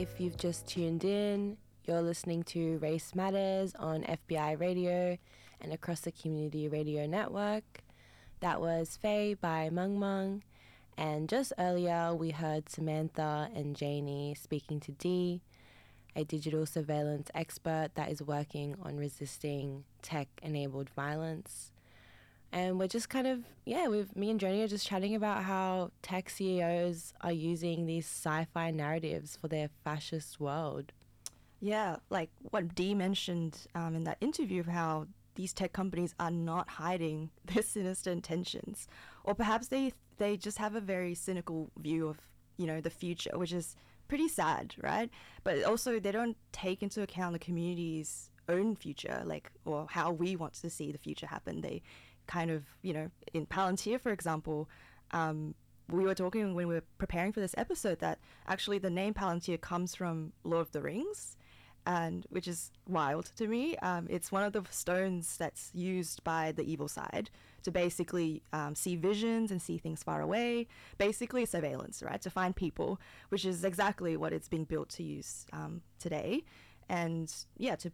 If you've just tuned in, you're listening to Race Matters on FBI Radio and across the Community Radio Network. That was Faye by Mung Mung. And just earlier, we heard Samantha and Janie speaking to Dee, a digital surveillance expert that is working on resisting tech-enabled violence. And we're just kind of, me and Joni are just chatting about how tech CEOs are using these sci-fi narratives for their fascist world. Yeah, like what Dee mentioned in that interview of how these tech companies are not hiding their sinister intentions. Or perhaps they just have a very cynical view of, the future, which is pretty sad, right? But also they don't take into account the community's own future, or how we want to see the future happen. They kind of, in Palantir, for example, we were talking when we were preparing for this episode that actually the name Palantir comes from Lord of the Rings, and which is wild to me. It's one of the stones that's used by the evil side to basically see visions and see things far away. Basically surveillance, right? To find people, which is exactly what it's being built to use today. And to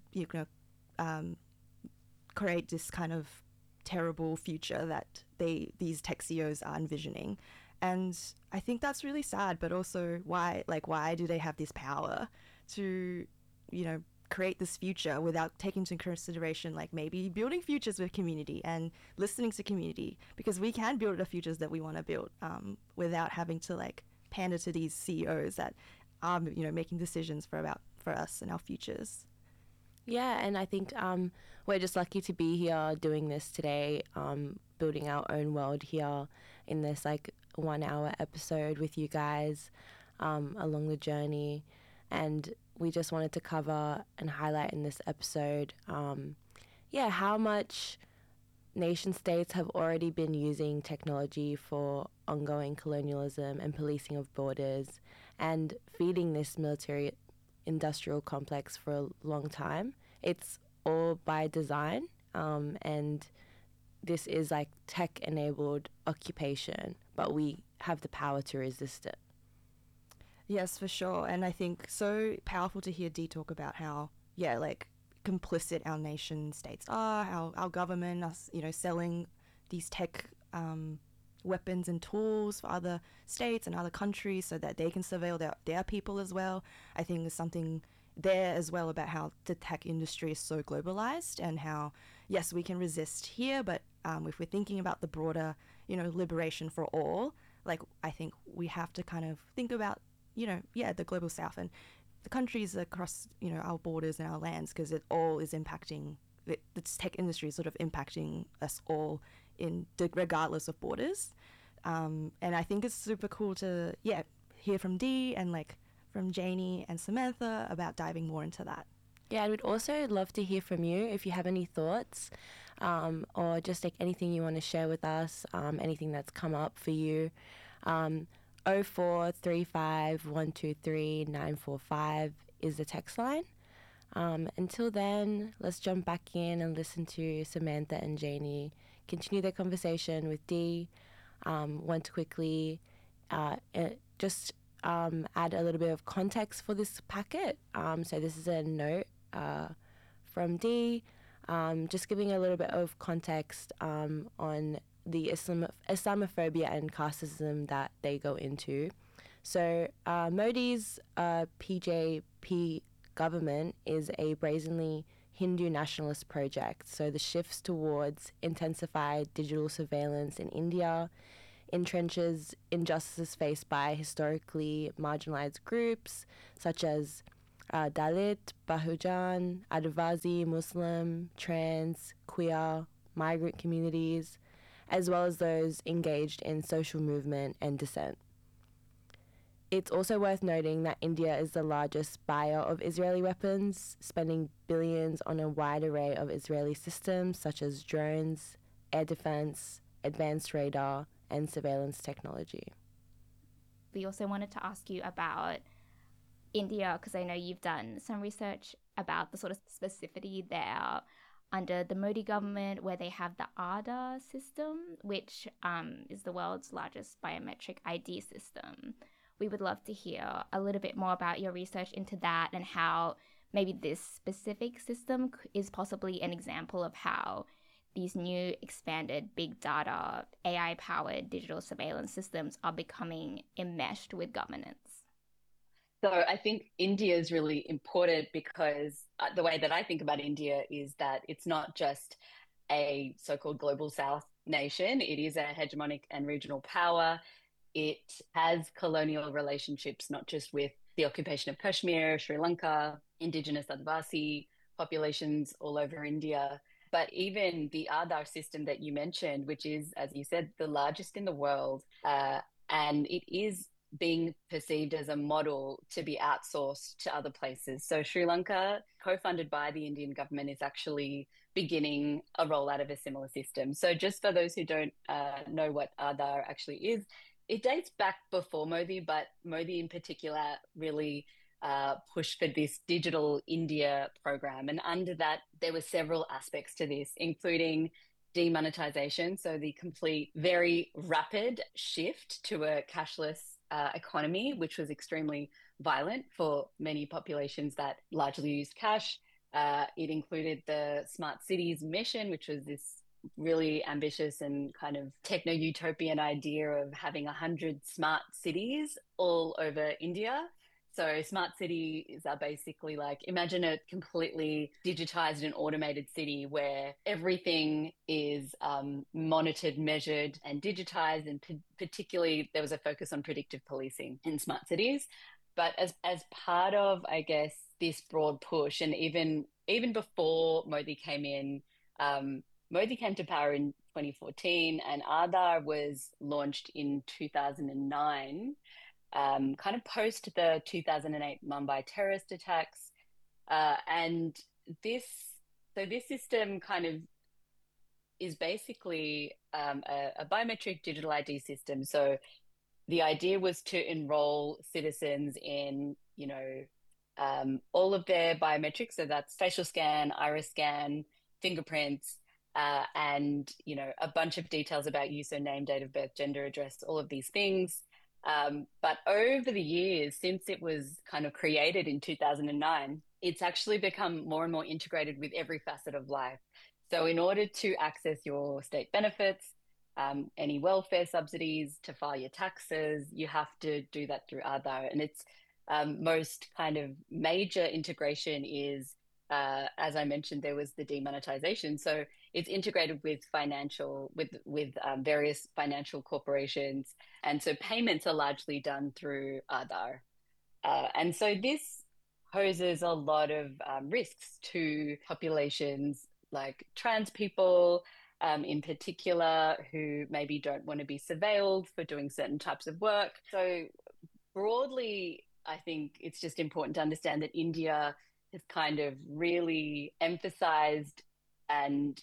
create this kind of terrible future that these tech CEOs are envisioning. And I think that's really sad, but also why do they have this power to, create this future without taking into consideration, maybe building futures with community and listening to community, because we can build the futures that we want to build without having to pander to these CEOs that are, making decisions for us and our futures. Yeah, and I think we're just lucky to be here doing this today, building our own world here in this 1 hour episode with you guys along the journey. And we just wanted to cover and highlight in this episode, how much nation states have already been using technology for ongoing colonialism and policing of borders and feeding this military industrial complex for a long time. It's all by design, and this is tech-enabled occupation, but we have the power to resist it. Yes, for sure. And I think so powerful to hear Dee talk about how, complicit our nation states are, how our government us, selling these tech weapons and tools for other states and other countries so that they can surveil their people as well. I think there's something there as well about how the tech industry is so globalized and how, yes, we can resist here, but if we're thinking about the broader, liberation for all, I think we have to kind of think about, the global south and the countries across, our borders and our lands, because it all is impacting, the tech industry is sort of impacting us all regardless of borders. And I think it's super cool to, hear from Dee and from Janie and Samantha about diving more into that. Yeah, I would also love to hear from you if you have any thoughts or just anything you want to share with us, anything that's come up for you. 0435 123 945 is the text line. Until then, let's jump back in and listen to Samantha and Janie continue their conversation with Dee. Want to quickly just add a little bit of context for this packet. So this is a note from Dee, just giving a little bit of context on the Islamophobia and casteism that they go into. So Modi's PJP government is a brazenly Hindu nationalist project. So the shifts towards intensified digital surveillance in India entrenches injustices faced by historically marginalized groups such as Dalit, Bahujan, Adivasi, Muslim, trans, queer, migrant communities, as well as those engaged in social movement and dissent. It's also worth noting that India is the largest buyer of Israeli weapons, spending billions on a wide array of Israeli systems such as drones, air defense, advanced radar, and surveillance technology. We also wanted to ask you about India, because I know you've done some research about the sort of specificity there under the Modi government, where they have the Aadhaar system, which is the world's largest biometric ID system, we would love to hear a little bit more about your research into that and how maybe this specific system is possibly an example of how these new expanded big data, AI-powered digital surveillance systems are becoming enmeshed with governance. So I think India is really important because the way that I think about India is that it's not just a so-called global South nation. It is a hegemonic and regional power. It has colonial relationships, not just with the occupation of Kashmir, Sri Lanka, indigenous Adivasi populations all over India, but even the Aadhaar system that you mentioned, which is, as you said, the largest in the world, and it is being perceived as a model to be outsourced to other places. So Sri Lanka, co-funded by the Indian government, is actually beginning a rollout of a similar system. So just for those who don't know what Aadhaar actually is, it dates back before Modi, but Modi in particular really pushed for this Digital India program. And under that, there were several aspects to this, including demonetization, so the complete, very rapid shift to a cashless economy, which was extremely violent for many populations that largely used cash. It included the Smart Cities mission, which was this really ambitious and kind of techno-utopian idea of having 100 smart cities all over India. So smart cities are basically like, imagine a completely digitized and automated city where everything is monitored, measured, and digitized. And particularly, there was a focus on predictive policing in smart cities. But as part of, I guess, this broad push, and even before Modi came in, Modi came to power in 2014, and Aadhaar was launched in 2009. Kind of post the 2008 Mumbai terrorist attacks. And this system kind of is basically a biometric digital ID system. So the idea was to enroll citizens in, all of their biometrics. So that's facial scan, iris scan, fingerprints, and, a bunch of details about you. So name, date of birth, gender, address, all of these things. But over the years, since it was kind of created in 2009, it's actually become more and more integrated with every facet of life. So in order to access your state benefits, any welfare subsidies, to file your taxes, you have to do that through Aadhaar. And its most kind of major integration is, as I mentioned, there was the demonetization. So it's integrated with various financial corporations. And so payments are largely done through Aadhaar. And so this poses a lot of risks to populations like trans people, in particular, who maybe don't want to be surveilled for doing certain types of work. So broadly, I think it's just important to understand that India has kind of really emphasized and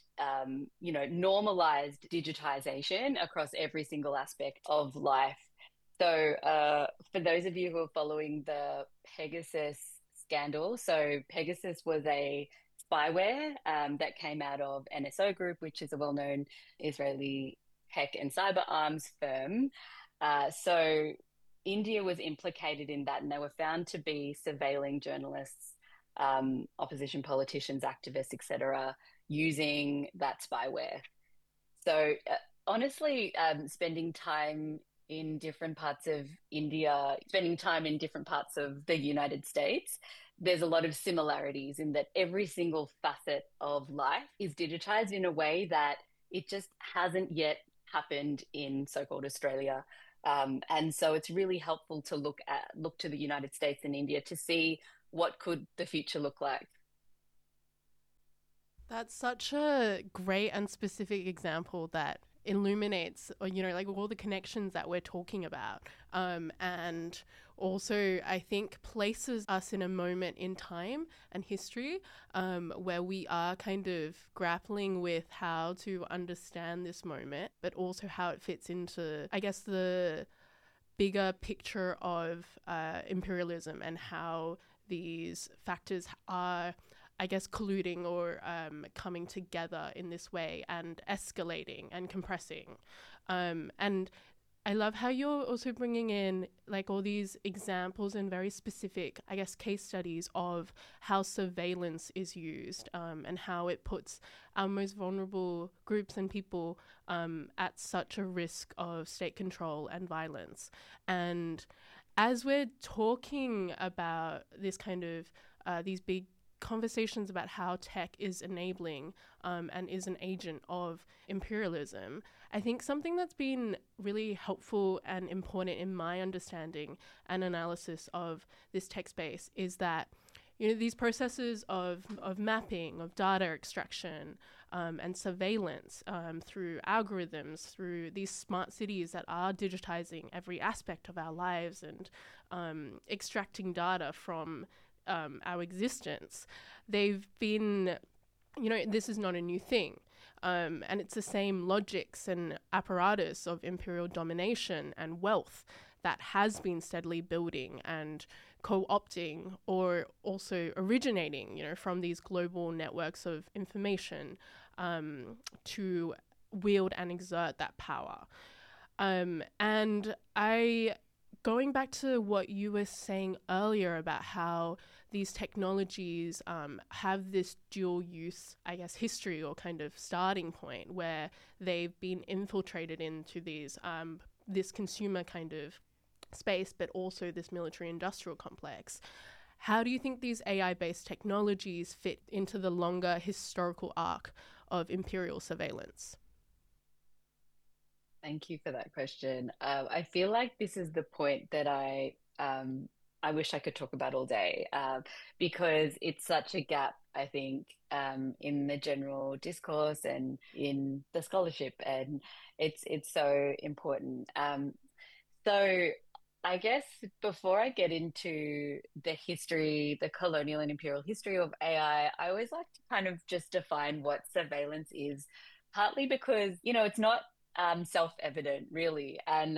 normalized digitization across every single aspect of life. So for those of you who are following the Pegasus scandal, so Pegasus was a spyware that came out of NSO Group, which is a well-known Israeli tech and cyber arms firm. So India was implicated in that, and they were found to be surveilling journalists, opposition politicians, activists, etc., using that spyware. So honestly, spending time in different parts of India, spending time in different parts of the United States, there's a lot of similarities in that every single facet of life is digitized in a way that it just hasn't yet happened in so-called Australia. And so it's really helpful to look to the United States and India to see what could the future look like. That's such a great and specific example that illuminates, like all the connections that we're talking about. And also, I think, places us in a moment in time and history where we are kind of grappling with how to understand this moment, but also how it fits into, I guess, the bigger picture of imperialism and how these factors are, I guess, colluding or coming together in this way and escalating and compressing. And I love how you're also bringing in like all these examples and very specific, I guess, case studies of how surveillance is used, and how it puts our most vulnerable groups and people at such a risk of state control and violence. And as we're talking about this kind of these big conversations about how tech is enabling and is an agent of imperialism, I think something that's been really helpful and important in my understanding and analysis of this tech space is that, you know, these processes of mapping, of data extraction, and surveillance through algorithms, through these smart cities that are digitizing every aspect of our lives and extracting data from our existence, they've been, you know, this is not a new thing. And it's the same logics and apparatus of imperial domination and wealth that has been steadily building and co-opting or also originating, you know, from these global networks of information to wield and exert that power. And going back to what you were saying earlier about how these technologies have this dual use, I guess, history or kind of starting point where they've been infiltrated into these this consumer kind of space, but also this military industrial complex. How do you think these AI-based technologies fit into the longer historical arc of imperial surveillance? Thank you for that question. I feel like this is the point that I wish I could talk about all day, because it's such a gap, I think, in the general discourse and in the scholarship, and it's so important. So I guess before I get into the history, the colonial and imperial history of AI, I always like to kind of just define what surveillance is, partly because, you know, it's not self-evident really. And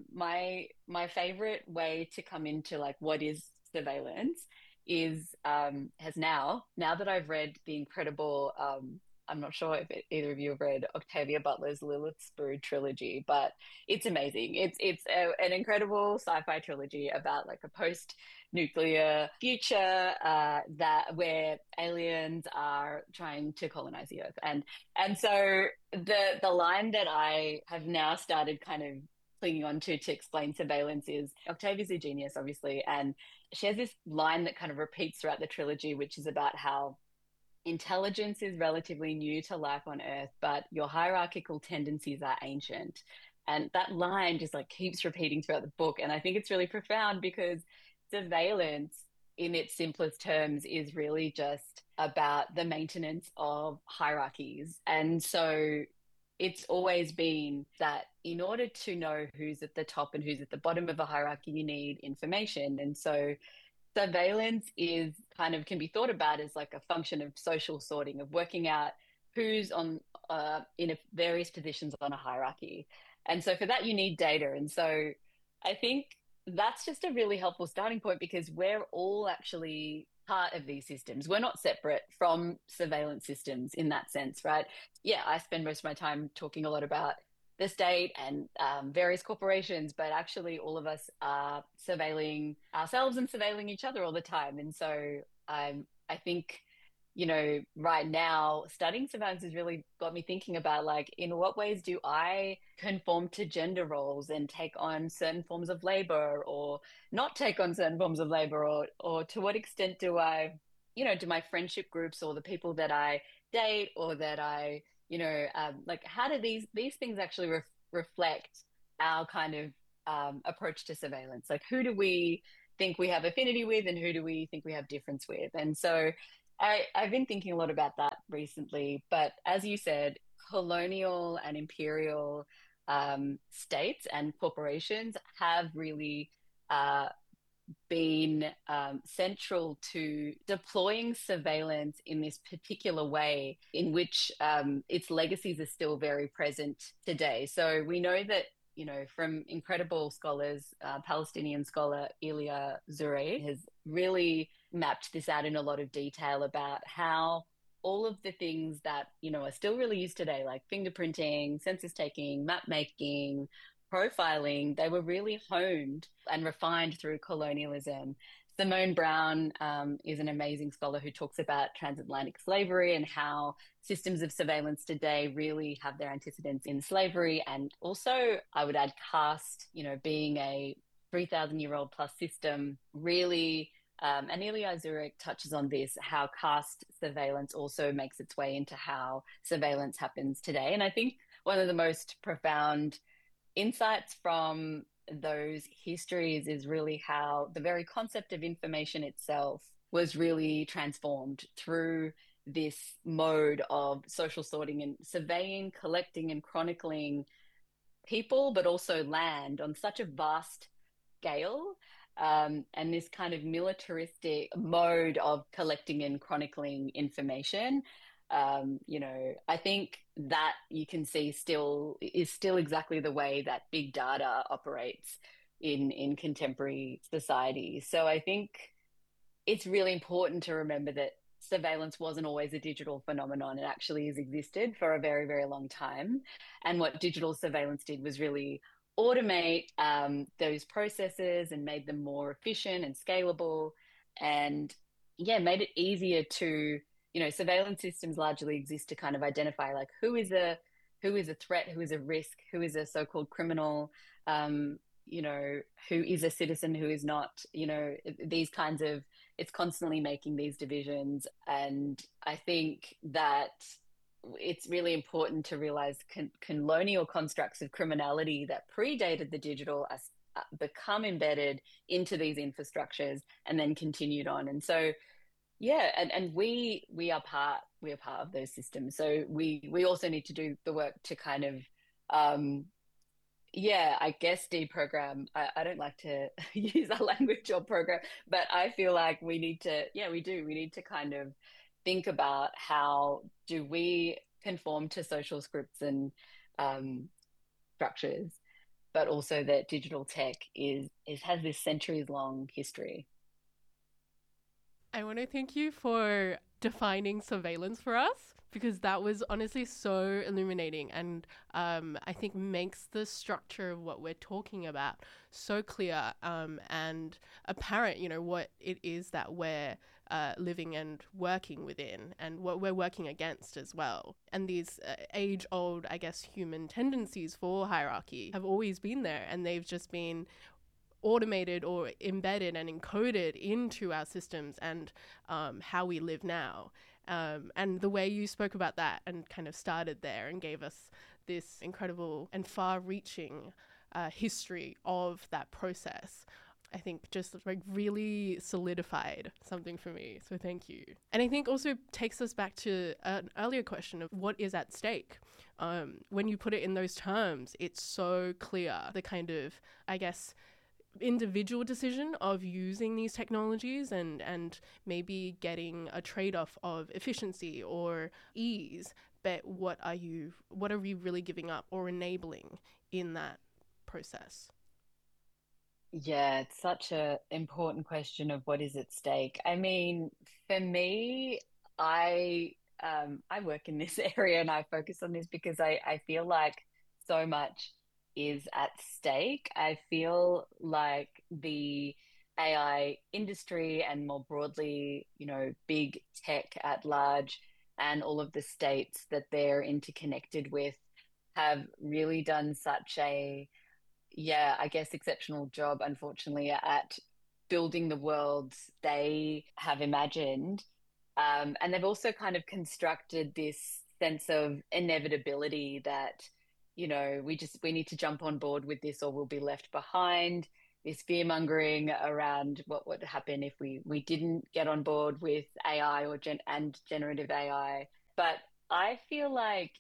my favorite way to come into like what is surveillance is has now that I've read the incredible I'm not sure if either of you have read Octavia Butler's Lilith's Brood trilogy, but it's amazing. An incredible sci-fi trilogy about like a post-nuclear future that where aliens are trying to colonize the Earth, and so the line that I have now started kind of clinging on to explain surveillance is Octavia's a genius, obviously, and she has this line that kind of repeats throughout the trilogy, which is about how intelligence is relatively new to life on Earth, but your hierarchical tendencies are ancient. And that line just like keeps repeating throughout the book. And I think it's really profound because surveillance, in its simplest terms, is really just about the maintenance of hierarchies. And so it's always been that in order to know who's at the top and who's at the bottom of a hierarchy, you need information. And so surveillance is kind of can be thought about as like a function of social sorting, of working out who's on in various positions on a hierarchy. And so for that, you need data. And so I think that's just a really helpful starting point because we're all actually part of these systems. We're not separate from surveillance systems in that sense, right? Yeah, I spend most of my time talking a lot about the state and various corporations, but actually all of us are surveilling ourselves and surveilling each other all the time. And so I think, you know, right now studying surveillance has really got me thinking about like, in what ways do I conform to gender roles and take on certain forms of labor or not take on certain forms of labor, or to what extent do I, you know, do my friendship groups or the people that I date or that I, you know, like how do these things actually reflect our kind of approach to surveillance? Like who do we think we have affinity with and who do we think we have difference with? And so I've been thinking a lot about that recently. But as you said, colonial and imperial states and corporations have really been central to deploying surveillance in this particular way in which its legacies are still very present today. So we know that, you know, from incredible scholars, Palestinian scholar Elia Zuray has really mapped this out in a lot of detail about how all of the things that, you know, are still really used today, like fingerprinting, census taking, map making, profiling, they were really honed and refined through colonialism. Simone Brown is an amazing scholar who talks about transatlantic slavery and how systems of surveillance today really have their antecedents in slavery. And also, I would add caste, being a 3,000-year-old plus system, really. And Ilya Zurek touches on this, how caste surveillance also makes its way into how surveillance happens today. And I think one of the most profound insights from those histories is really how the very concept of information itself was really transformed through this mode of social sorting and surveying, collecting, and chronicling people, but also land on such a vast scale. And this kind of militaristic mode of collecting and chronicling information, I think that you can see is still exactly the way that big data operates in contemporary society. So I think it's really important to remember that surveillance wasn't always a digital phenomenon. It actually has existed for a very, very long time. And what digital surveillance did was really automate those processes and made them more efficient and scalable, and made it easier to, surveillance systems largely exist to kind of identify like who is a threat, who is a risk, who is a so-called criminal, who is a citizen, who is not, these kinds of, it's constantly making these divisions. And I think that it's really important to realize colonial constructs of criminality that predated the digital become embedded into these infrastructures and then continued on. And so, and we are part of those systems. So we also need to do the work to kind of, I guess deprogram. I don't like to use that language or program, but I feel like we need to kind of think about how do we conform to social scripts and structures, but also that digital tech has this centuries long history. I want to thank you for defining surveillance for us, because that was honestly so illuminating, and I think makes the structure of what we're talking about so clear and apparent, what it is that we're living and working within and what we're working against as well. And these age-old, I guess, human tendencies for hierarchy have always been there, and they've just been automated or embedded and encoded into our systems and how we live now. And the way you spoke about that and kind of started there and gave us this incredible and far-reaching history of that process, I think just like really solidified something for me. So thank you. And I think also takes us back to an earlier question of what is at stake. When you put it in those terms, it's so clear the kind of, I guess, individual decision of using these technologies and maybe getting a trade-off of efficiency or ease, but what are we really giving up or enabling in that process? Yeah, it's such an important question of what is at stake. I mean, for me, I work in this area and I focus on this because I feel like so much is at stake. I feel like the AI industry and more broadly, big tech at large and all of the states that they're interconnected with have really done such a, I guess, exceptional job, unfortunately, at building the worlds they have imagined. And they've also kind of constructed this sense of inevitability that, we need to jump on board with this or we'll be left behind. This fear mongering around what would happen if we didn't get on board with AI and generative AI. But I feel like,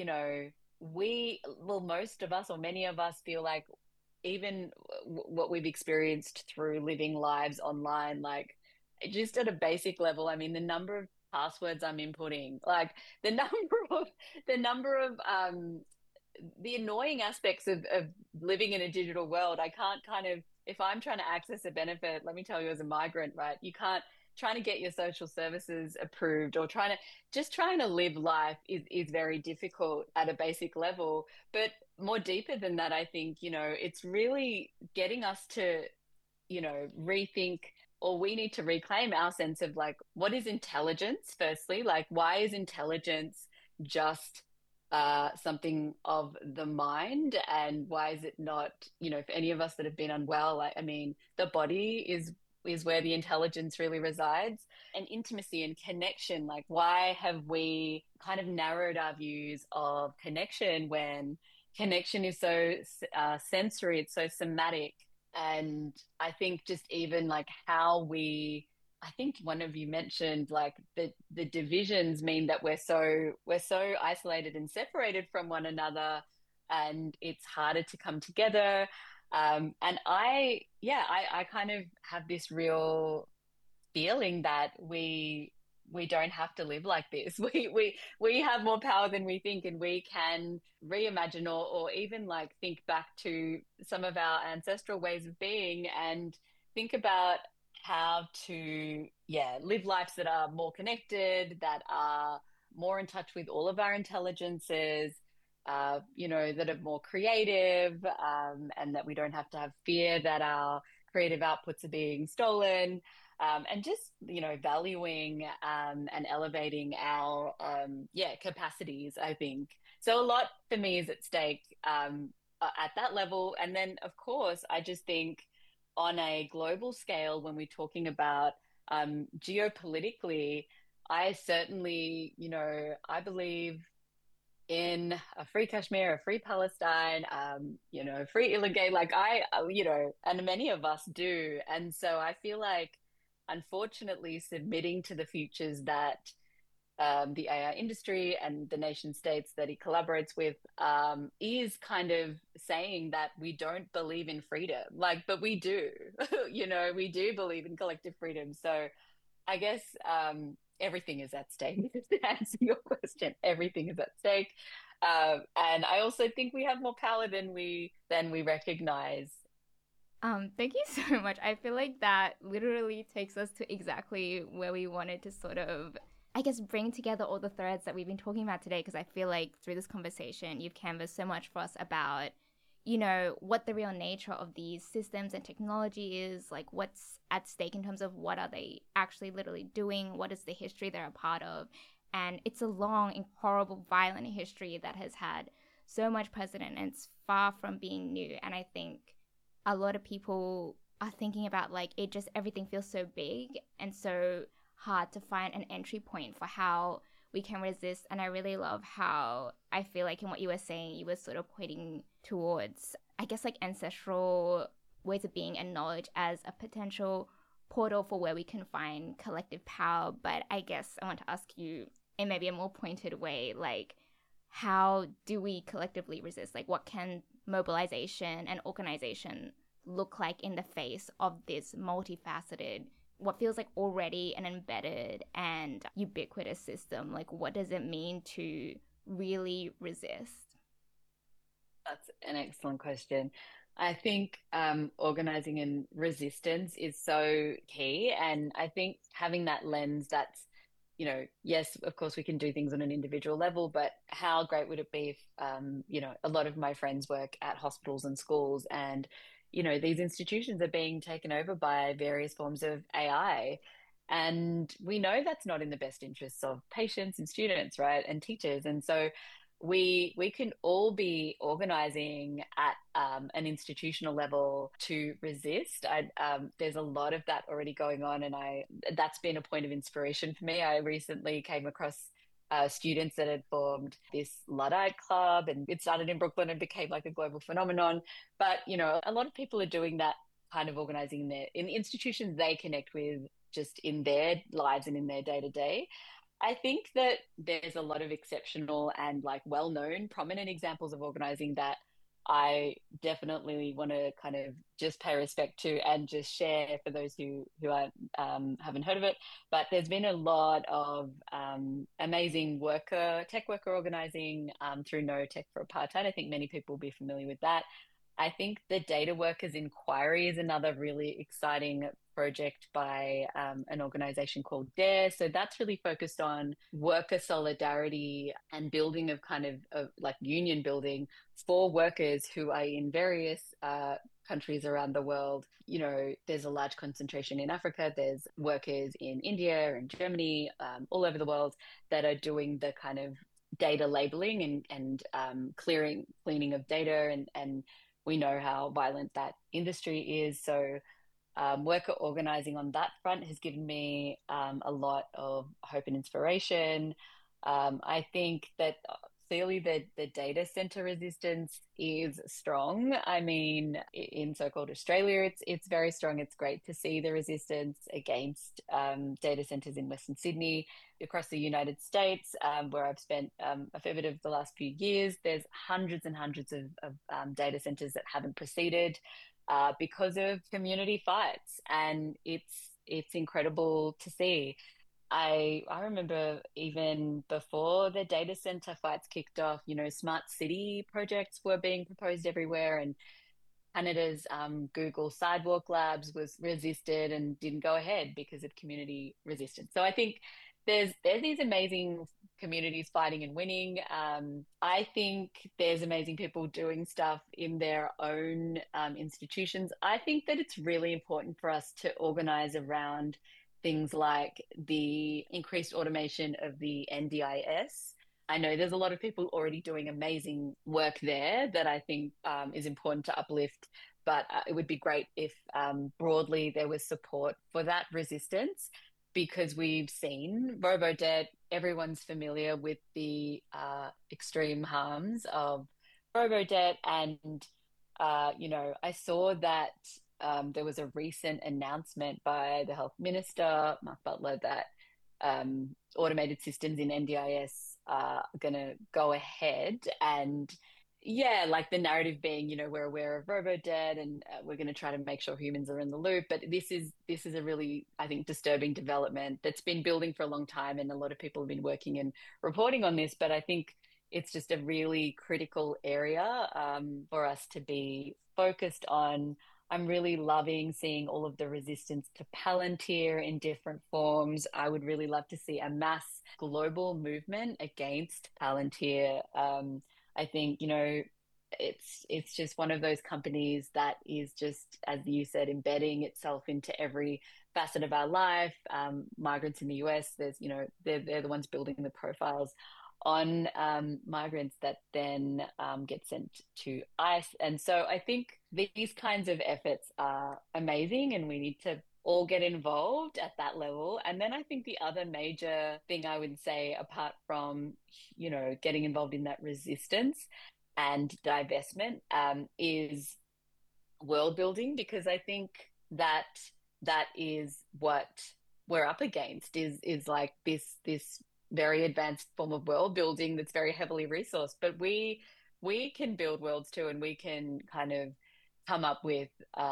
most of us or many of us feel like even what we've experienced through living lives online, like just at a basic level, I mean, the number of passwords I'm inputting, like the number of the annoying aspects of living in a digital world. I can't kind of, if I'm trying to access a benefit, let me tell you as a migrant, right, you can't trying to get your social services approved, or trying to live life is very difficult at a basic level. But more deeper than that, I think, it's really getting us to, rethink, or we need to reclaim our sense of like, what is intelligence, firstly? Like, why is intelligence just something of the mind? And why is it not, for any of us that have been unwell, like, I mean, the body is where the intelligence really resides. And intimacy and connection, like, why have we kind of narrowed our views of connection when connection is so sensory, it's so somatic? And I think just even like I think one of you mentioned like the divisions mean that we're so isolated and separated from one another, and it's harder to come together. And I kind of have this real feeling that we don't have to live like this. We have more power than we think, and we can reimagine, or even like think back to some of our ancestral ways of being, and think about how to live lives that are more connected, that are more in touch with all of our intelligences, that are more creative, and that we don't have to have fear that our creative outputs are being stolen, and just valuing and elevating our capacities. I think so. A lot for me is at stake at that level, and then of course I just think on a global scale, when we're talking about geopolitically, I certainly, I believe in a free Kashmir, a free Palestine, free Illigay, like and many of us do. And so I feel like, unfortunately, submitting to the futures that the AI industry and the nation states that he collaborates with is kind of saying that we don't believe in freedom. Like, but we do, we do believe in collective freedom. So I guess everything is at stake. To answer your question, everything is at stake, and I also think we have more power than we recognize. Thank you so much. I feel like that literally takes us to exactly where we wanted to sort of, I guess, bring together all the threads that we've been talking about today, because I feel like through this conversation, you've canvassed so much for us about, what the real nature of these systems and technology is, like what's at stake in terms of what are they actually literally doing, what is the history they're a part of. And it's a long and horrible, violent history that has had so much precedent, and it's far from being new. And I think a lot of people are thinking about like everything feels so big and so hard to find an entry point for how we can resist. And I really love how I feel like in what you were saying, you were sort of pointing towards, I guess, like ancestral ways of being acknowledged as a potential portal for where we can find collective power. But I guess I want to ask you in maybe a more pointed way, like, how do we collectively resist? Like, what can mobilization and organization look like in the face of this multifaceted, what feels like already an embedded and ubiquitous system? Like, what does it mean to really resist? That's an excellent question. I think organizing and resistance is so key. And I think having that lens that's, yes, of course, we can do things on an individual level, but how great would it be if, a lot of my friends work at hospitals and schools, and, these institutions are being taken over by various forms of AI. And we know that's not in the best interests of patients and students, right? And teachers. And so we can all be organizing at an institutional level to resist. There's a lot of that already going on, and that's been a point of inspiration for me. I recently came across students that had formed this Luddite club, and it started in Brooklyn and became like a global phenomenon. But a lot of people are doing that kind of organizing in the institutions they connect with, just in their lives and in their day to day. I think that there's a lot of exceptional and like well-known, prominent examples of organizing that I definitely want to kind of just pay respect to and just share for those who haven't heard of it. But there's been a lot of amazing tech worker organizing through No Tech for Apartheid. I think many people will be familiar with that. I think the Data Workers Inquiry is another really exciting project by an organization called DARE. So that's really focused on worker solidarity and building of kind of like union building for workers who are in various countries around the world. You know, there's a large concentration in Africa. There's workers in India and Germany, all over the world that are doing the kind of data labeling and cleaning of data, and we know how violent that industry is. So worker organizing on that front has given me a lot of hope and inspiration. I think that clearly the data center resistance is strong. I mean, in so-called Australia, it's very strong. It's great to see the resistance against data centers in Western Sydney. Across the United States, where I've spent a fair bit of the last few years, there's hundreds and hundreds of data centers that haven't proceeded because of community fights, and it's incredible to see. I remember even before the data center fights kicked off, you know, smart city projects were being proposed everywhere, and Canada's Google Sidewalk Labs was resisted and didn't go ahead because of community resistance. So I think there's these amazing communities fighting and winning. I think there's amazing people doing stuff in their own institutions. I think that it's really important for us to organize around things like the increased automation of the NDIS. I know there's a lot of people already doing amazing work there that I think is important to uplift, but it would be great if broadly there was support for that resistance, because we've seen robo-debt. Everyone's familiar with the extreme harms of robo-debt, and you know, I saw that there was a recent announcement by the health minister, Mark Butler, that automated systems in NDIS are going to go ahead. And yeah, like the narrative being, you know, we're aware of robo-debt and we're going to try to make sure humans are in the loop. But this is a really, I think, disturbing development that's been building for a long time, and a lot of people have been working and reporting on this. But I think it's just a really critical area for us to be focused on. I'm really loving seeing all of the resistance to Palantir in different forms. I would really love to see a mass global movement against Palantir. I think, you know, it's just one of those companies that is just, as you said, embedding itself into every facet of our life. Migrants in the US, there's, you know, they're the ones building the profiles on migrants that then get sent to ICE. And so I think these kinds of efforts are amazing, and we need to all get involved at that level. And then I think the other major thing I would say, apart from, you know, getting involved in that resistance and divestment, is world building, because I think that is what we're up against, is like this very advanced form of world building that's very heavily resourced. But we can build worlds too, and we can kind of come up with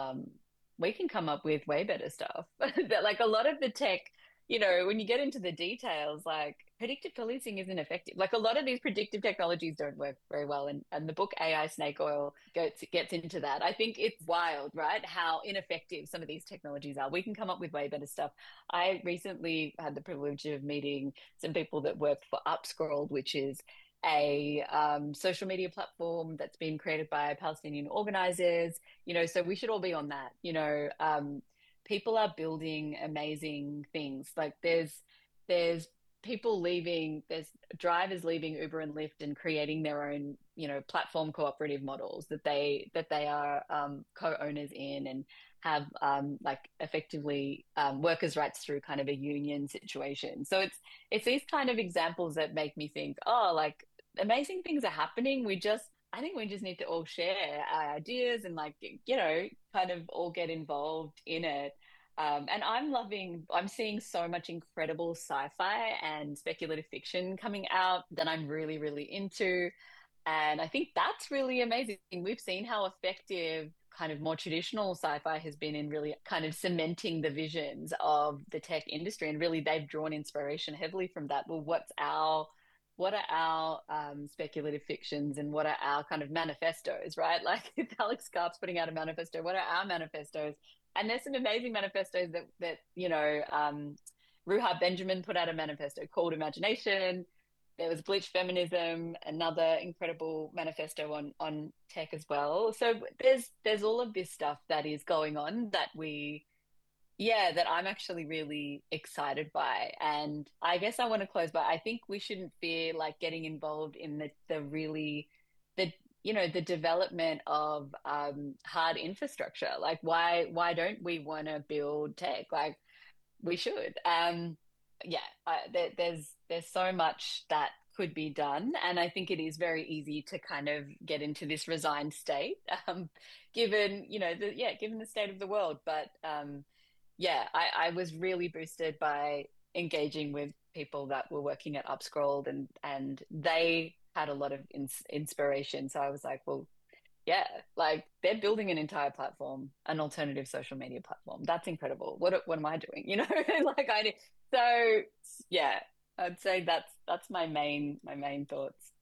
way better stuff. That, like, a lot of the tech, you know, when you get into the details, like predictive policing isn't effective. Like, a lot of these predictive technologies don't work very well. And the book AI Snake Oil gets into that. I think it's wild, right? How ineffective some of these technologies are. We can come up with way better stuff. I recently had the privilege of meeting some people that work for Upscrolled, which is a social media platform that's been created by Palestinian organizers. You know, so we should all be on that. You know, people are building amazing things. Like there's people leaving, there's drivers leaving Uber and Lyft and creating their own, you know, platform cooperative models that they are co-owners in, and have like effectively workers' rights through kind of a union situation. So it's these kind of examples that make me think, oh, like, amazing things are happening. I think we just need to all share our ideas and, like, you know, kind of all get involved in it. And I'm seeing so much incredible sci-fi and speculative fiction coming out that I'm really, really into. And I think that's really amazing. We've seen how effective kind of more traditional sci-fi has been in really kind of cementing the visions of the tech industry. And really, they've drawn inspiration heavily from that. Well, what are our speculative fictions and what are our kind of manifestos, right? Like if Alex Karp's putting out a manifesto, what are our manifestos? And there's some amazing manifestos that Ruha Benjamin put out a manifesto called Imagination. There was Bleach Feminism, another incredible manifesto on tech as well. So there's all of this stuff that is going on that I'm actually really excited by. And I guess I want to close by, I think we shouldn't fear like getting involved in the development of hard infrastructure. Like why don't we want to build tech? Like we should. There's so much that could be done, and I think it is very easy to kind of get into this resigned state, given given the state of the world. But I was really boosted by engaging with people that were working at Upscrolled, and they had a lot of inspiration. So I was like, well, yeah, like they're building an entire platform, an alternative social media platform. That's incredible. What am I doing? So yeah, I'd say that's my main thoughts.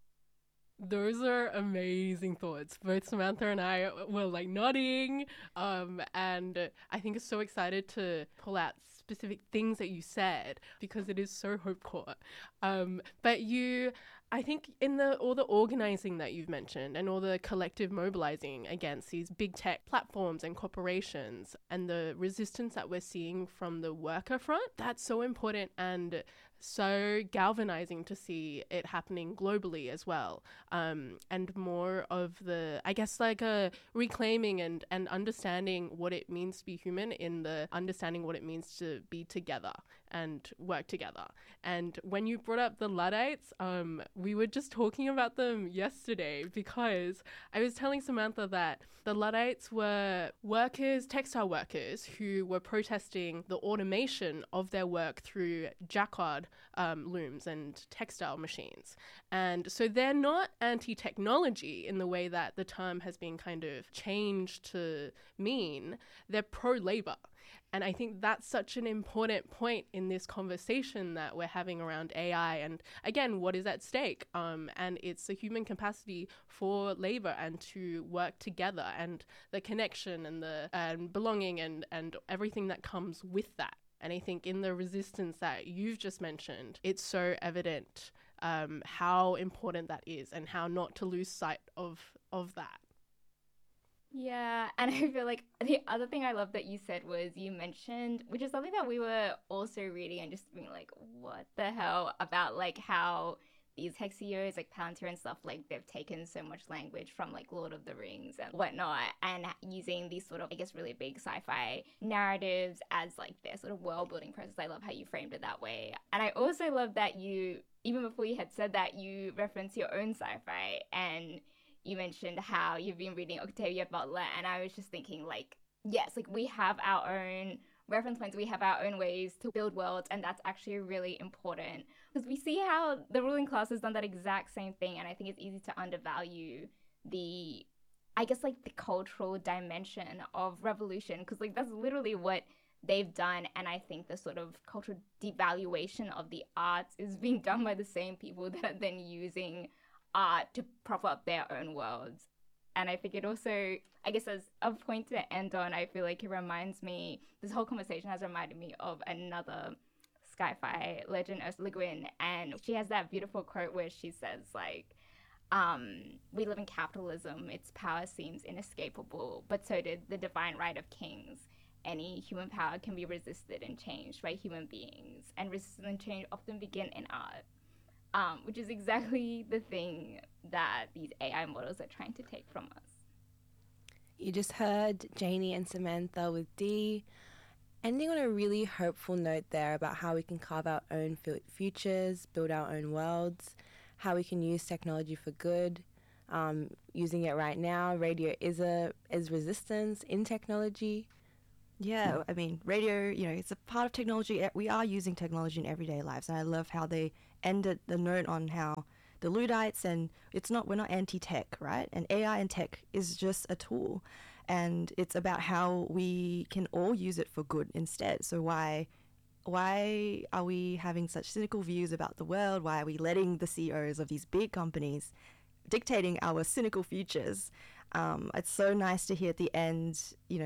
Those are amazing thoughts. Both Samantha and I were like nodding, and I think it's so excited to pull out specific things that you said because it is so hope core. But I think in all the organizing that you've mentioned and all the collective mobilizing against these big tech platforms and corporations and the resistance that we're seeing from the worker front, that's so important and so galvanizing to see it happening globally as well. And more of the, I guess, like a reclaiming and understanding what it means to be human in the understanding what it means to be together and work together. And when you brought up the Luddites, we were just talking about them yesterday because I was telling Samantha that the Luddites were textile workers who were protesting the automation of their work through jacquard looms and textile machines. And so they're not anti-technology in the way that the term has been kind of changed to mean. They're pro-labor. And I think that's such an important point in this conversation that we're having around AI and, again, what is at stake. And it's the human capacity for labor and to work together and the connection and the belonging and everything that comes with that. And I think in the resistance that you've just mentioned, it's so evident how important that is and how not to lose sight of that. Yeah, and I feel like the other thing I love that you said was you mentioned, which is something that we were also reading and just being like, what the hell, about like how these Hexios, like Palantir and stuff, like they've taken so much language from like Lord of the Rings and whatnot and using these sort of, I guess, really big sci-fi narratives as like their sort of world building process. I love how you framed it that way. And I also love that you, even before you had said that, you referenced your own sci-fi and you mentioned how you've been reading Octavia Butler, and I was just thinking, like, yes, like we have our own reference points, we have our own ways to build worlds, and that's actually really important because we see how the ruling class has done that exact same thing, and I think it's easy to undervalue the, I guess, like the cultural dimension of revolution because like that's literally what they've done, and I think the sort of cultural devaluation of the arts is being done by the same people that are then using art to prop up their own worlds. And I think it also, I guess as a point to end on, I feel like it reminds me, this whole conversation has reminded me of another sci-fi legend, Ursula Le Guin, and she has that beautiful quote where she says like, we live in capitalism, its power seems inescapable, but so did the divine right of kings. Any human power can be resisted and changed by human beings, and resistance and change often begin in art. Which is exactly the thing that these AI models are trying to take from us. You just heard Janie and Samantha with D, ending on a really hopeful note there about how we can carve our own futures, build our own worlds, how we can use technology for good. Using it right now, radio is resistance in technology. Yeah, I mean, radio, it's a part of technology. We are using technology in everyday lives. And I love how they ended the note on how the Luddites, and we're not anti-tech, right? And AI and tech is just a tool. And it's about how we can all use it for good instead. So why why are we having such cynical views about the world? Why are we letting the CEOs of these big companies dictating our cynical futures? It's so nice to hear at the end,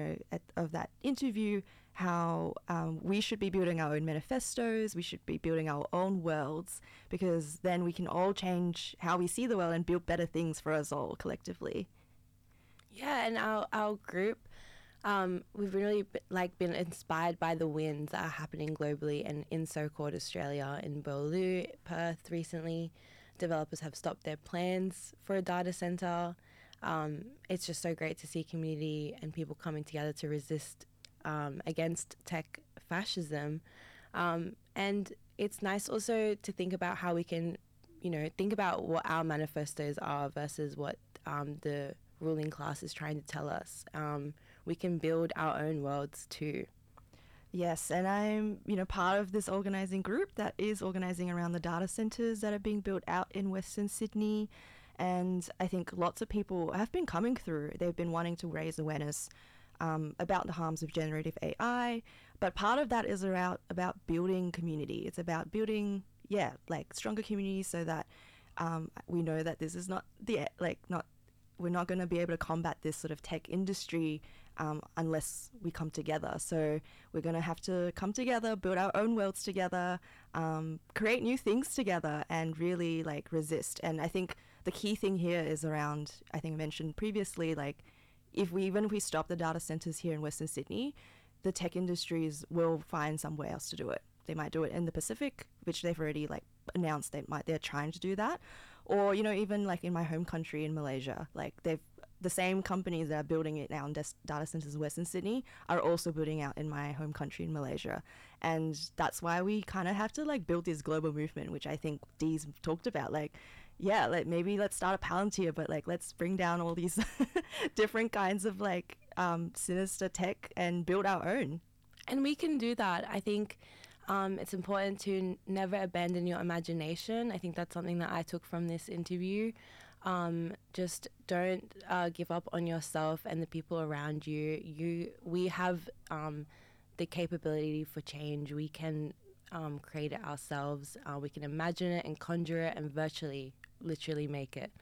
of that interview, how we should be building our own manifestos, we should be building our own worlds, because then we can all change how we see the world and build better things for us all collectively. Yeah, and our group, we've really been inspired by the wins that are happening globally and in so-called Australia. In Boorloo, Perth recently, developers have stopped their plans for a data center. It's just so great to see community and people coming together to resist against tech fascism. And it's nice also to think about how we can, think about what our manifestos are versus what the ruling class is trying to tell us. We can build our own worlds too. Yes, and I'm, part of this organizing group that is organizing around the data centers that are being built out in Western Sydney. And I think lots of people have been coming through. They've been wanting to raise awareness about the harms of generative AI. But part of that is about building community. It's about building, stronger communities so that we know that this is not we're not going to be able to combat this sort of tech industry unless we come together. So we're going to have to come together, build our own worlds together, create new things together, and really resist. And I think the key thing here is around, I think I mentioned previously, even if we stop the data centers here in Western Sydney, the tech industries will find somewhere else to do it. They might do it in the Pacific, which they've already announced they're trying to do that. Or, even in my home country in Malaysia, the same companies that are building it now in data centers in Western Sydney are also building out in my home country in Malaysia. And that's why we kind of have to build this global movement, which I think Dee's talked about. Maybe let's start a Palantir, but let's bring down all these different kinds of sinister tech and build our own. And we can do that. I think it's important to never abandon your imagination. I think that's something that I took from this interview. Just don't give up on yourself and the people around you. We have the capability for change. We can create it ourselves. We can imagine it and conjure it and literally make it.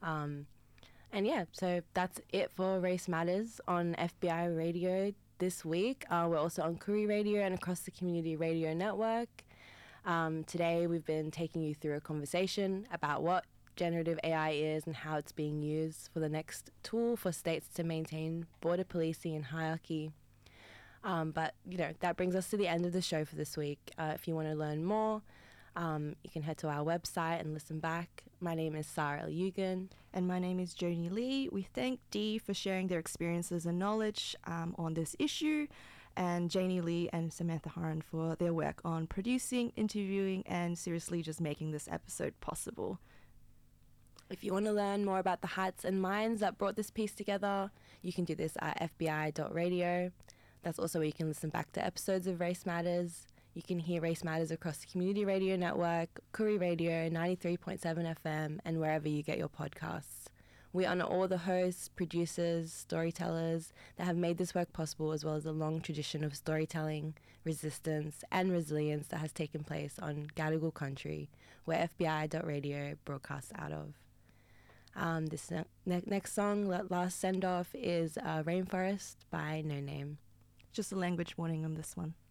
So that's it for Race Matters on FBI Radio this week. We're also on Koori Radio and across the Community Radio Network. Today we've been taking you through a conversation about what generative AI is and how it's being used for the next tool for states to maintain border policing and hierarchy. But that brings us to the end of the show for this week. If you want to learn more, you can head to our website and listen back. My name is Sarah El-Yugan. And my name is Joni Lee. We thank Dee for sharing their experiences and knowledge on this issue, and Janie Lee and Samantha Horan for their work on producing, interviewing, and seriously just making this episode possible. If you want to learn more about the hearts and minds that brought this piece together, you can do this at fbi.radio. That's also where you can listen back to episodes of Race Matters. You can hear Race Matters across the Community Radio Network, Koori Radio, 93.7 FM, and wherever you get your podcasts. We honor all the hosts, producers, storytellers that have made this work possible, as well as a long tradition of storytelling, resistance, and resilience that has taken place on Gadigal country, where FBI.radio broadcasts out of. This next song, last send-off, is Rainforest by No Name. Just a language warning on this one.